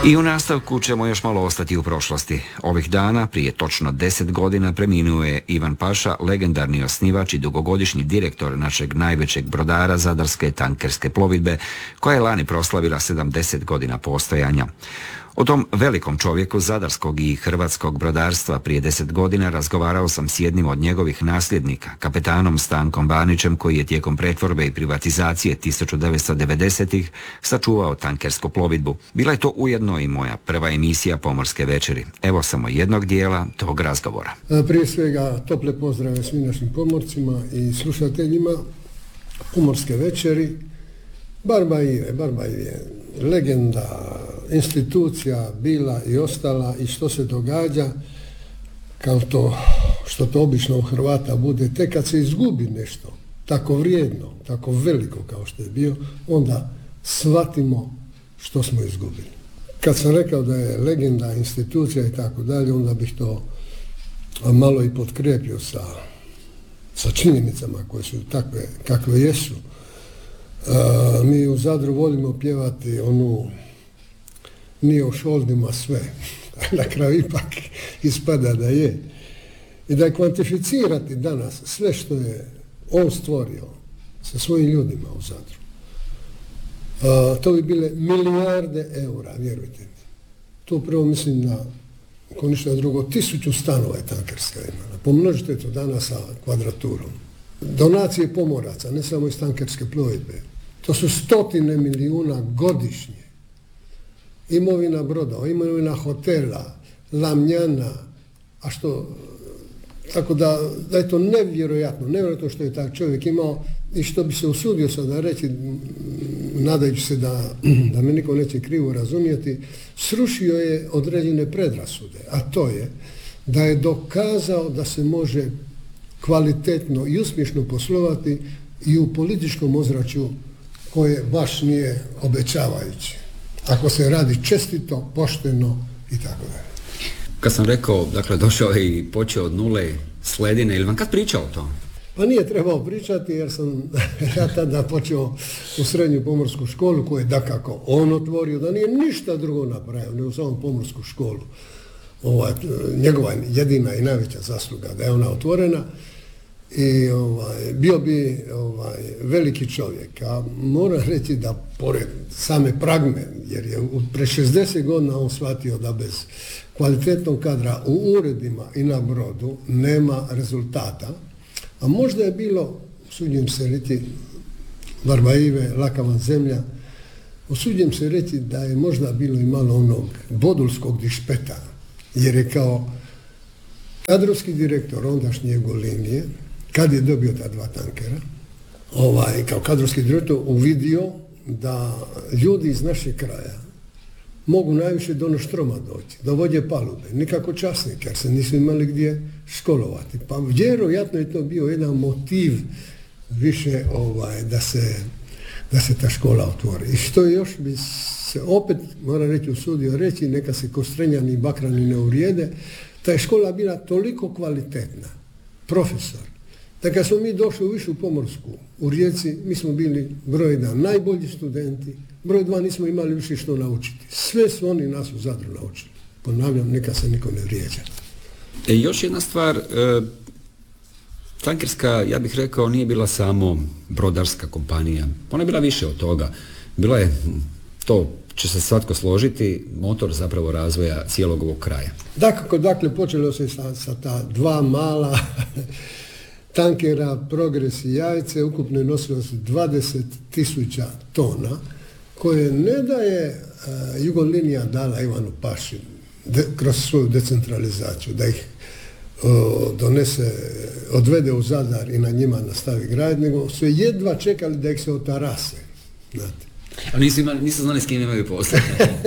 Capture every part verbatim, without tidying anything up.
I u nastavku ćemo još malo ostati u prošlosti. Ovih dana, prije točno deset godina, preminuo je Ivan Paša, legendarni osnivač i dugogodišnji direktor našeg najvećeg brodara Zadarske tankerske plovidbe, koja je lani proslavila sedamdeset godina postojanja. O tom velikom čovjeku zadarskog i hrvatskog brodarstva prije deset godina razgovarao sam s jednim od njegovih nasljednika, kapetanom Stankom Banićem, koji je tijekom pretvorbe i privatizacije tisuću devetsto devedesetih sačuvao tankersku plovidbu. Bila je to ujedno i moja prva emisija Pomorske večeri. Evo samo jednog dijela tog razgovora. Prije svega tople pozdrave svim našim pomorcima i slušateljima Pomorske večeri. Barba-Ive, Barba-Ive, legenda, institucija bila i ostala, i što se događa, kao to što to obično u Hrvata bude, tek kad se izgubi nešto tako vrijedno, tako veliko kao što je bio, onda shvatimo što smo izgubili. Kad sam rekao da je legenda, institucija i tako dalje, onda bih to malo i potkrijepio sa, sa činjenicama koje su takve kakve jesu. Uh, mi u Zadru volimo pjevati onu "Nije o šoldima sve", na kraju ipak ispada da je. I da je kvantificirati danas sve što je on stvorio sa svojim ljudima u Zadru, uh, to bi bile milijarde eura, vjerujte mi. To prvo mislim na, ako ništa drugo, tisuću stanova je tankerska imala. Pomnožite to danas sa kvadraturom. Donacije pomoraca, ne samo iz tankerske plovidbe, to su stotine milijuna godišnje. Imovina brodova, imovina hotela, lamnjana, a što, tako da, da je to nevjerojatno, nevjerojatno što je taj čovjek imao i što bi se usudio sada reći, nadajući se da, da me niko neće krivo razumjeti, srušio je određene predrasude, a to je da je dokazao da se može kvalitetno i uspješno poslovati i u političkom ozračju koje baš nije obećavajuće. Ako se radi čestito, pošteno i tako dalje. Kad sam rekao, dakle, došao je i počeo od nule s ledine, ili vam kad pričao o tom? Pa nije trebao pričati jer sam ja tada počeo u srednju pomorsku školu koju je dakako on otvorio, da nije ništa drugo napravio, nego samo pomorsku školu. Ova, njegova jedina i najveća zasluga da je ona otvorena. I ovaj, bio bi ovaj, veliki čovjek, a moram reći da pored same pragme, jer je pre šezdeset godina on shvatio da bez kvalitetnog kadra u uredima i na brodu nema rezultata, a možda je bilo, usuđujem se reći, Barba-Ive, laka vam zemlja, usuđujem se reći da je možda bilo i malo onog bodulskog dišpeta, jer je kao kadrovski direktor ondašnje Jugolinije, kad je dobio ta dva tankera, ovaj, kao kadrovski direktor uvidio da ljudi iz našeg kraja mogu najviše do Noštroma doći, do vođe palube, nikako časnik, jer se nisu imali gdje školovati. Pa vjerojatno je to bio jedan motiv više ovaj, da, se, da se ta škola otvori. I što još bi se opet, moram reći, usudio reći, neka se Kostrenjani i Bakrani ne uvrijede, ta je škola bila toliko kvalitetna, profesor, da kad smo mi došli u Višu pomorsku u Rijeci, mi smo bili broj jedan najbolji studenti, broj dva nismo imali više što naučiti. Sve su oni nas u Zadru naučili. Ponavljam, neka se niko ne vrijeđa. E, još jedna stvar, e, tankerska, ja bih rekao, nije bila samo brodarska kompanija. Ona je bila više od toga. Bila je, to će se svatko složiti, motor zapravo razvoja cijelog ovog kraja. Dakako, dakle, počelo se sa, sa ta dva mala tankera Progres i Jajce, ukupno je nosilo se dvadeset tisuća tona, koje ne da je uh, Jugolinija dala Ivanu Paši de, kroz svoju decentralizaciju, da ih uh, donese, odvede u Zadar i na njima nastavi grad, nego su jedva čekali da ih se otarase. Znate. A nisu, imali, nisu znali s kim imaju posla.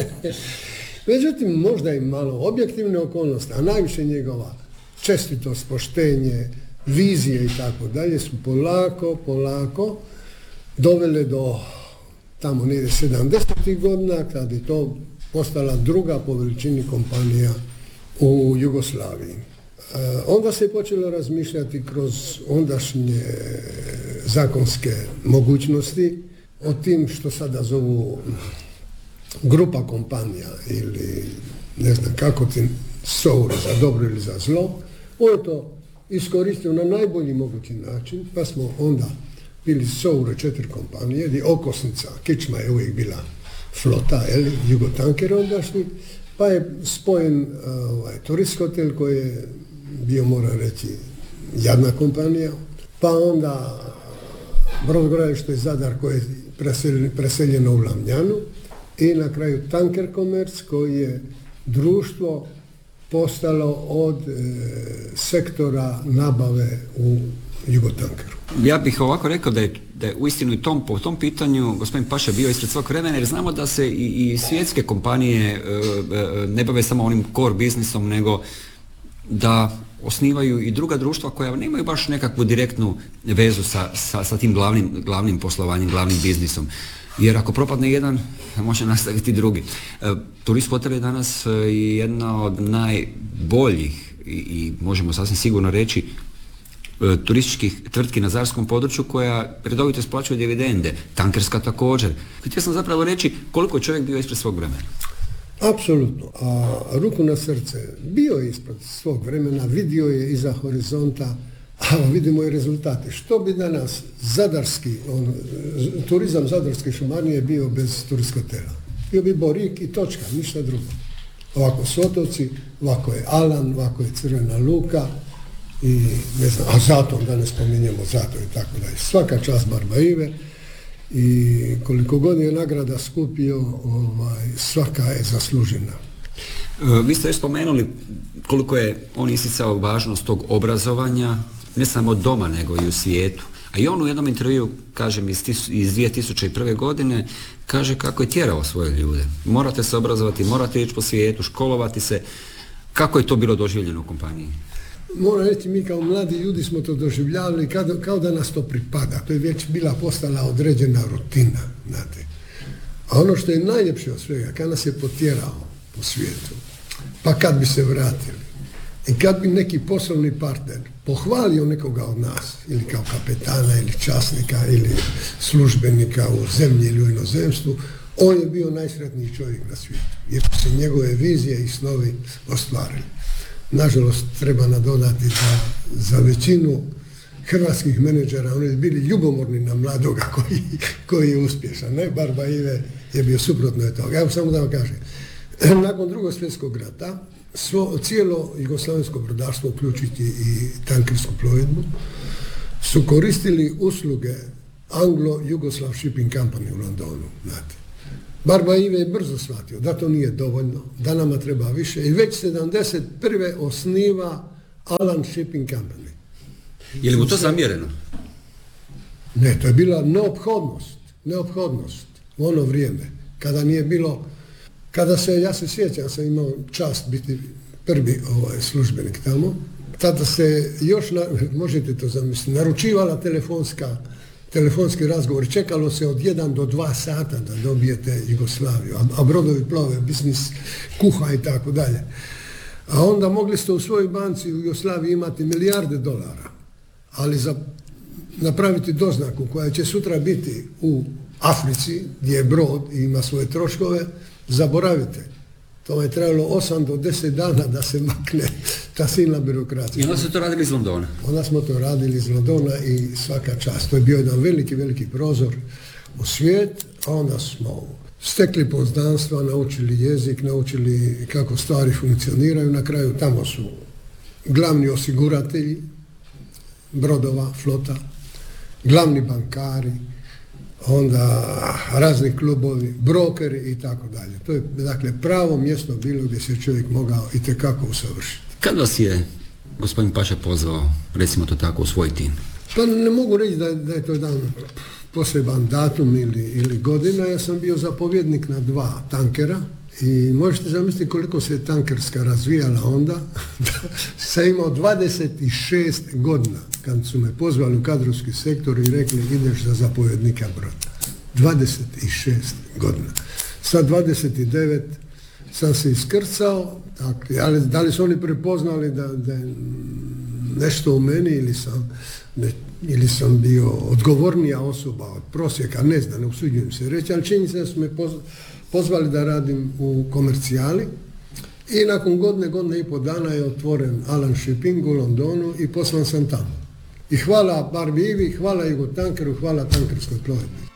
Međutim, možda i malo objektivne okolnosti, a najviše njegova čestitost, poštenje, vizije i tako dalje su polako, polako dovele do tamo negdje sedamdesetih godina, kad je to postala druga po veličini kompanija u Jugoslaviji. E, onda se je počelo razmišljati kroz ondašnje zakonske mogućnosti o tim što sada zovu grupa kompanija ili ne znam kako ti souri za dobro ili za zlo, on je to iskoristio na najbolji mogući način, pa smo onda bili soure četiri kompanije, gdje okosnica, kičma je uvijek bila flota, eli, Jugotanker ondašnji, pa je spojen ovaj, turist hotel koji je bio, moram reći, jadna kompanija, pa onda brodogradilište Zadar koje je preseljeno, preseljeno u Lamnjanu i na kraju Tanker Komerc koji je društvo postalo od e, sektora nabave u Jugotankeru. Ja bih ovako rekao da je, da je uistinu i tom, po tom pitanju gospodin Paša bio ispred svog vremena, jer znamo da se i, i svjetske kompanije e, e, ne bave samo onim core biznisom, nego da osnivaju i druga društva koja nemaju baš nekakvu direktnu vezu sa, sa, sa tim glavnim, glavnim poslovanjem, glavnim biznisom. Jer ako propadne jedan, može nastaviti drugi. E, Turist Hotel je danas jedna od najboljih i, i možemo sasvim sigurno reći e, turističkih tvrtki na zadarskom području koja redovito isplaćuje dividende. Tankerska također. Htio sam zapravo reći koliko je čovjek bio ispred svog vremena. Apsolutno. A ruku na srce, bio je ispred svog vremena, vidio je iza horizonta, a vidimo i rezultate. Što bi danas zadarski, on, turizam zadarske šumarije bio bez turist hotela? Bio bi Borik i točka, ništa drugo. Ovako su otoci, ovako je Alan, ovako je Crvena Luka i ne znam, a Zaton, da ne spominjemo Zaton i tako dalje. Svaka čast Barbaive i koliko god je nagrada skupio, ovaj, svaka je zaslužena. Vi ste još spomenuli koliko je on isticao važnost tog obrazovanja, ne samo doma, nego i u svijetu. A i on u jednom intervju, kažem, iz, iz dvije tisuće prve. godine, kaže kako je tjerao svoje ljude. Morate se obrazovati, morate ići po svijetu, školovati se. Kako je to bilo doživljeno u kompaniji? Moram reći, mi kao mladi ljudi smo to doživljavali kao, kao da nas to pripada. To je već bila postala određena rutina, znate. A ono što je najljepše od svega, kad nas je potjerao po svijetu, pa kad bi se vratili i kad bi neki poslovni partner pohvalio nekoga od nas, ili kao kapetana, ili časnika, ili službenika u zemlji ili u inozemstvu, on je bio najsretniji čovjek na svijetu, jer su se njegove vizije i snovi ostvarili. Nažalost, treba nadodati da za većinu hrvatskih menadžera oni su bili ljubomorni na mladoga koji, koji je uspješan. Ne, Barbaive je bio suprotno od toga. Evo samo da vam kažem. Nakon drugog svjetskog rata, svo, cijelo jugoslavensko brodarstvo, uključiti i tankersku plovidbu, su koristili usluge Anglo-Jugoslav Shipping Company u Londonu. Znate. Barbaive je brzo shvatio da to nije dovoljno, da nama treba više i već sedamdeset prve osniva Alan Shipping Company. Je li mu to zamjereno? Ne, to je bila neophodnost, neophodnost u ono vrijeme, kada nije bilo, kada se, ja se sjećam, sam imao čast biti prvi ovaj, službenik tamo, tada se još, na, možete to zamisliti, naručivala telefonska telefonski razgovor, čekalo se od jedan do dva sata da dobijete Jugoslaviju, a, a brodovi plove, biznis, kuha i tako dalje. A onda mogli ste u svojoj banci u Jugoslaviji imati milijarde dolara, ali za napraviti doznaku koja će sutra biti u Africi, gdje je brod i ima svoje troškove, zaboravite. To je trebalo osam do deset dana da se makne ta silna birokracija. I onda ste to radili iz Londona? Onda smo to radili iz Londona i svaka čast. To je bio jedan veliki, veliki prozor u svijet, a onda smo stekli poznanstva, naučili jezik, naučili kako stvari funkcioniraju. Na kraju tamo su glavni osiguratelji brodova, flota, glavni bankari, onda razni klubovi, brokeri i tako dalje. To je dakle pravo mjesto bilo gdje se čovjek mogao itekako usavršiti. Kad vas je gospodin Paša pozvao, recimo to tako, u svoj tim? Pa ne mogu reći da, da je to jedan poseban datum ili, ili godina. Ja sam bio zapovjednik na dva tankera i možete zamisliti koliko se tankerska razvijala onda. Sam imao dvadeset šest godina kad su me pozvali u kadrovski sektor i rekli ideš za zapovjednika broda. dvadeset šest godina. Sa dvadeset devet sam se iskrcao, dakle, ali da li su oni prepoznali da, da je nešto u meni ili sam, ne, ili sam bio odgovornija osoba od prosjeka, ne znam, ne usuđujem se reći, ali čini se da su me pozvali da radim u komercijali i nakon godine, godine i pol dana je otvoren Alan Shipping u Londonu i poslan sam tamo. I hvala Barbie Ivi, hvala Jugotankeru, hvala tankerskoj plovidbi.